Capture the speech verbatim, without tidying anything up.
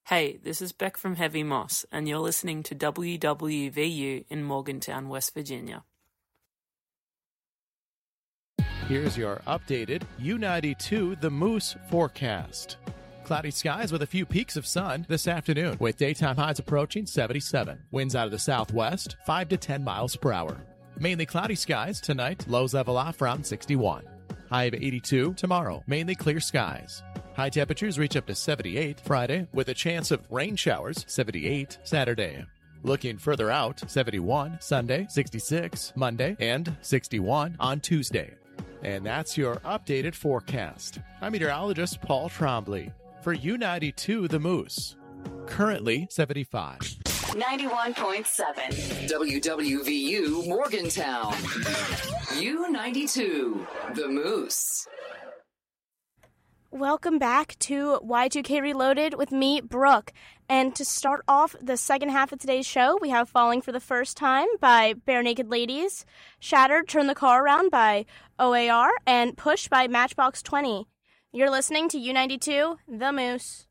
Hey, this is Beck from Heavy Moss, and you're listening to W W V U in Morgantown, West Virginia. Here's your updated U ninety-two The Moose forecast. Cloudy skies with a few peaks of sun this afternoon, with daytime highs approaching seventy-seven. Winds out of the southwest, five to ten miles per hour. Mainly cloudy skies tonight, lows level off around sixty-one. High of eighty-two tomorrow, mainly clear skies. High temperatures reach up to seventy-eight Friday, with a chance of rain showers, seventy-eight Saturday. Looking further out, seventy-one Sunday, sixty-six Monday, and sixty-one on Tuesday. And that's your updated forecast. I'm meteorologist Paul Trombley for U ninety-two The Moose. Currently seventy-five. ninety-one point seven W W V U Morgantown. U ninety-two The Moose. Welcome back to Y two K Reloaded with me, Brooke. And to start off the second half of today's show, we have Falling for the First Time by Bare Naked Ladies, Shattered, Turn the Car Around by O A R, and Push by Matchbox twenty. You're listening to U ninety-two The Moose.